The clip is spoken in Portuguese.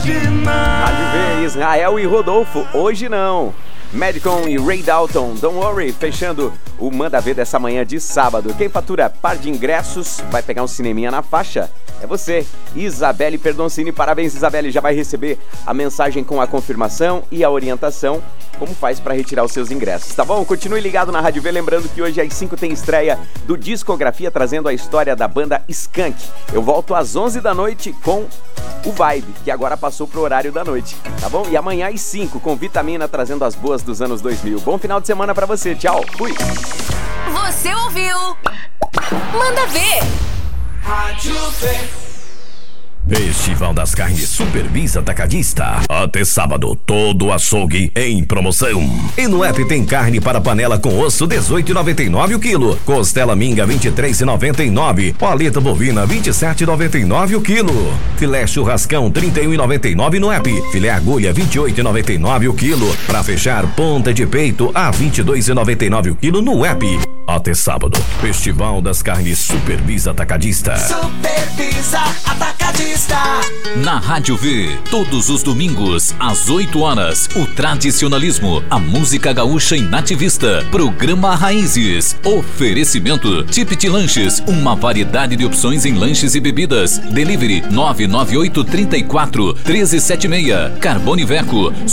Rádio V, Israel e Rodolfo, hoje não. Madcon e Ray Dalton, Don't Worry, fechando o Manda Ver dessa manhã de sábado. Quem fatura par de ingressos vai pegar um cineminha na faixa. É você, Isabelle Perdoncini. Parabéns, Isabelle, já vai receber a mensagem com a confirmação e a orientação como faz para retirar os seus ingressos, tá bom? Continue ligado na Rádio V, lembrando que hoje às 5 tem estreia do Discografia, trazendo a história da banda Skank. Eu volto às 11 da noite com o Vibe, que agora passou pro horário da noite, tá bom? E amanhã às 5 com Vitamina, trazendo as boas dos anos 2000. Bom final de semana pra você, tchau, fui! Você ouviu? Manda Ver! Rádio V. Festival das Carnes Supervisa Atacadista. Até sábado, todo açougue em promoção. E no app tem carne para panela com osso, R$18,99 o quilo. Costela minga, R$23,99. Paleta bovina, R$27,99 o quilo. Filé churrascão, R$31,99 no app. Filé agulha, R$28,99 o quilo. Para fechar, ponta de peito, a R$22,99 o quilo no app. Até sábado, Festival das Carnes Supervisa Atacadista. Supervisa Atacadista. Na Rádio V, todos os domingos, às 8 horas, o tradicionalismo, a música gaúcha e nativista. Programa Raízes. Oferecimento Tipit Lanches, uma variedade de opções em lanches e bebidas. Delivery 998 34 1376. Carbone Veco.